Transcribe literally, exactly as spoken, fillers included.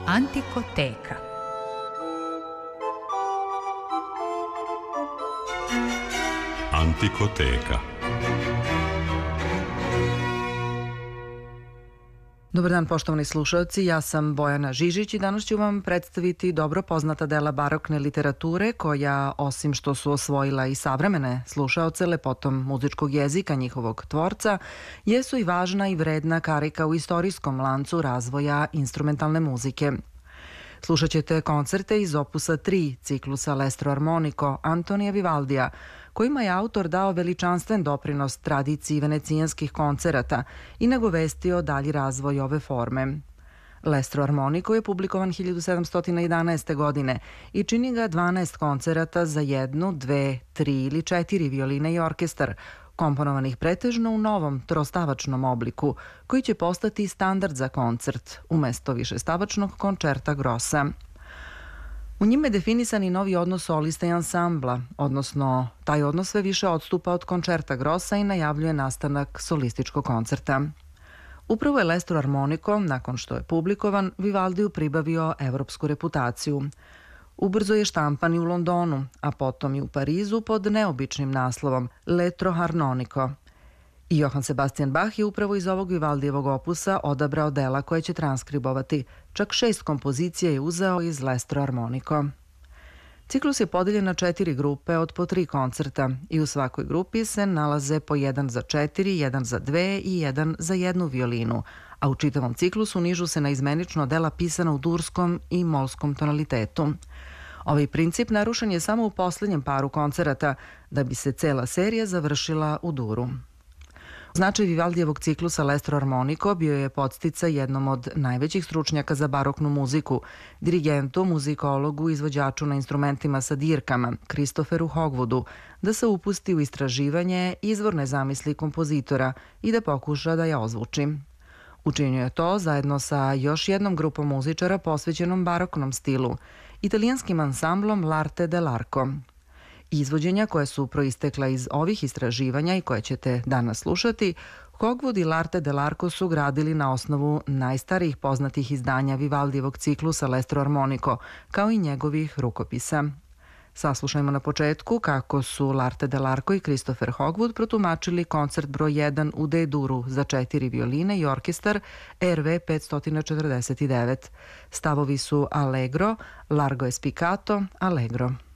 Antikoteka. Antikoteka. Dobar dan, poštovani slušalci, ja sam Bojana Žižić i danas ću vam predstaviti dobro poznata dela barokne literature koja, osim što su osvojila i savremene slušaoce lepotom muzičkog jezika njihovog tvorca, jesu i važna i vredna karika u istorijskom lancu razvoja instrumentalne muzike. Slušat ćete koncerte iz opusa tri ciklusa L'Estro Armonico Antonija Vivaldija, kojima je autor dao veličanstven doprinos tradiciji venecijanskih koncerata i nagovestio dalji razvoj ove forme. L'Estro Armonico je publikovan hiljadu sedamsto jedanaeste. godine i čini ga dvanaest koncerata za jednu, dve, tri ili četiri violine i orkestar, komponovanih pretežno u novom trostavačnom obliku, koji će postati standard za koncert, umesto višestavačnog koncerta grossa. U njime je definisan i novi odnos solista i ansambla, odnosno taj odnos sve više odstupa od koncerta grossa i najavljuje nastanak solističkog koncerta. Upravo je L'Estro Armonico, nakon što je publikovan, Vivaldiju pribavio evropsku reputaciju. Ubrzo je štampan i u Londonu, a potom i u Parizu pod neobičnim naslovom L'Estro Armonico. I Johann Sebastian Bach je upravo iz ovog Vivaldijevog opusa odabrao dela koje će transkribovati. Čak šest kompozicija je uzeo iz L'Estro Armonico. Ciklus je podeljen na četiri grupe od po tri koncerta i u svakoj grupi se nalaze po jedan za četiri, jedan za dve i jedan za jednu violinu, a u čitavom ciklusu nižu se na izmenično dela pisana u durskom i molskom tonalitetu. Ovaj princip narušen je samo u poslednjem paru koncerata, da bi se cela serija završila u duru. Značaj Vivaldijevog ciklusa L'Estro Armonico bio je podsticaj jednom od najvećih stručnjaka za baroknu muziku, dirigentu, muzikologu i izvođaču na instrumentima sa dirkama, Christopheru Hogwoodu, da se upusti u istraživanje izvorne zamisli kompozitora i da pokuša da je ozvuči. Učinio je to zajedno sa još jednom grupom muzičara posvećenom baroknom stilu, italijanskim ansamblom L'Arte dell'Arco. Izvođenja koje su proistekla iz ovih istraživanja i koje ćete danas slušati, Hogwood i L'Arte dell'Arco su gradili na osnovu najstarijih poznatih izdanja Vivaldijevog ciklusa L'Estro Armonico, kao i njegovih rukopisa. Saslušajmo na početku kako su L'Arte dell'Arco i Christopher Hogwood protumačili koncert broj jedan u D-duru za četiri violine i orkestar R V petsto četrdeset devet. Stavovi su Allegro, Largo e spiccato, Allegro.